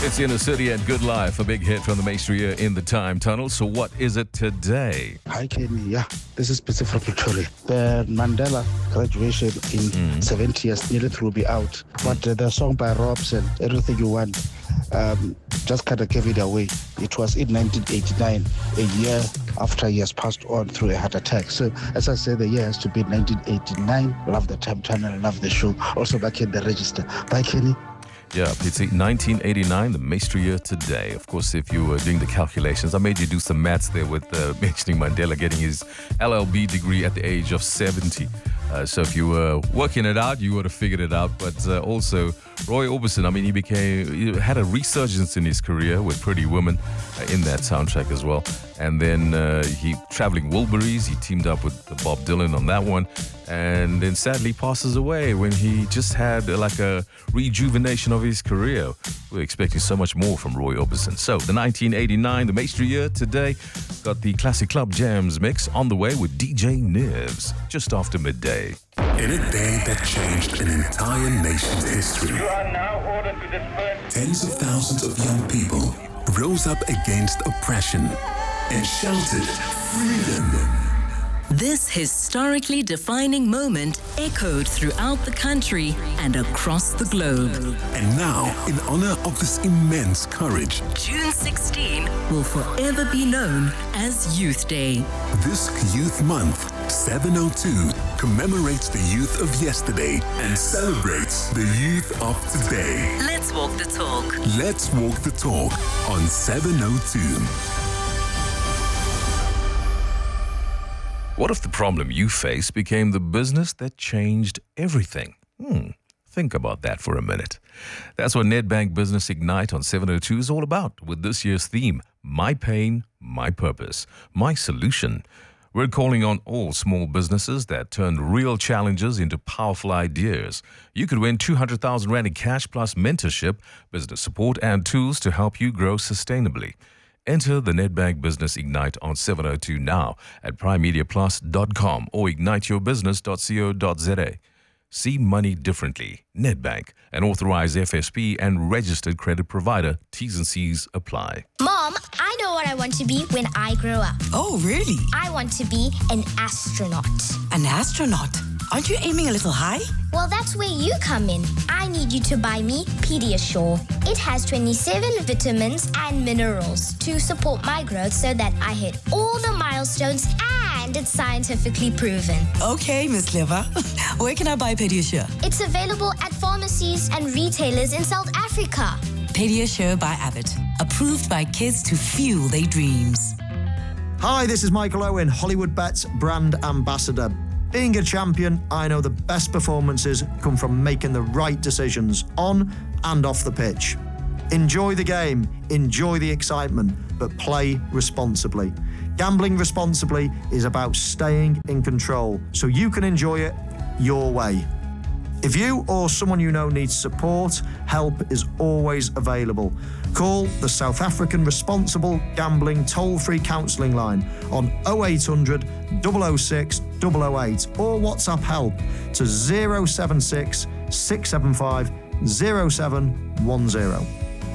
It's Inner City and Good Life, a big hit from the Maestria in the Time Tunnel. So what is it today? Hi, Kenny. Yeah, this is specific Victoria. The Mandela graduation in 70 years nearly threw me out. But the song by Robson, Everything You Want, just kind of gave it away. It was in 1989, a year after he has passed on through a heart attack. So, as I said, the year has to be 1989. Love the Time Tunnel, love the show. Also back in the register. Bye, Kenny. Yeah, it's 1989, the Maestria today. Of course, if you were doing the calculations, I made you do some maths there with mentioning Mandela getting his LLB degree at the age of 70. So if you were working it out, you would have figured it out. But also, Roy Orbison, I mean, he had a resurgence in his career with Pretty Woman in that soundtrack as well. And then he Traveling Wilburys, he teamed up with Bob Dylan on that one. And then sadly passes away when he just had like a rejuvenation of his career. We're expecting so much more from Roy Orbison. So the 1989, the Maestria today, got the Classic Club Jams mix on the way with DJ Nerves just after midday. In a day that changed an entire nation's history, tens of thousands of young people rose up against oppression and shouted freedom. This historically defining moment echoed throughout the country and across the globe. And now, in honor of this immense courage, June 16 will forever be known as Youth Day. This Youth Month, 702, commemorates the youth of yesterday and celebrates the youth of today. Let's walk the talk. Let's walk the talk on 702. What if the problem you face became the business that changed everything? Think about that for a minute. That's what Nedbank Business Ignite on 702 is all about, with this year's theme, My Pain, My Purpose, My Solution. We're calling on all small businesses that turned real challenges into powerful ideas. You could win 200,000 Rand in cash plus mentorship, business support, and tools to help you grow sustainably. Enter the Nedbank Business Ignite on 702 now at primemediaplus.com or igniteyourbusiness.co.za. See money differently. Nedbank, an authorized FSP and registered credit provider. T's and C's apply. Mom, I know what I want to be when I grow up. Oh, really? I want to be an astronaut. An astronaut? Aren't you aiming a little high? Well, that's where you come in. I need you to buy me Pediasure. It has 27 vitamins and minerals to support my growth so that I hit all the milestones, and it's scientifically proven. Okay, Miss Liver. Where can I buy Pediasure? It's available at pharmacies and retailers in South Africa. Pediasure by Abbott. Approved by kids to fuel their dreams. Hi, this is Michael Owen, Hollywood Bets brand ambassador. Being a champion, I know the best performances come from making the right decisions on and off the pitch. Enjoy the game, enjoy the excitement, but play responsibly. Gambling responsibly is about staying in control so you can enjoy it your way. If you or someone you know needs support, help is always available. Call the South African Responsible Gambling Toll-Free Counselling Line on 0800 006 008 or WhatsApp help to 076 675 0710.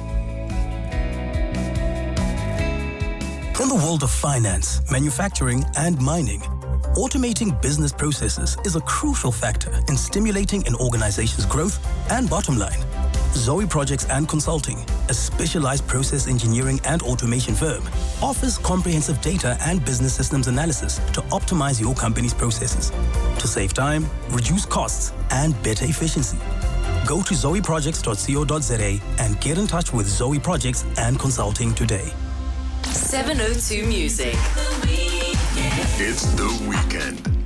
In the world of finance, manufacturing, and mining, automating business processes is a crucial factor in stimulating an organization's growth and bottom line. Zoe Projects and Consulting, a specialized process engineering and automation firm, offers comprehensive data and business systems analysis to optimize your company's processes, to save time, reduce costs, and better efficiency. Go to zoeprojects.co.za and get in touch with Zoe Projects and Consulting today. 702 Music. It's the weekend.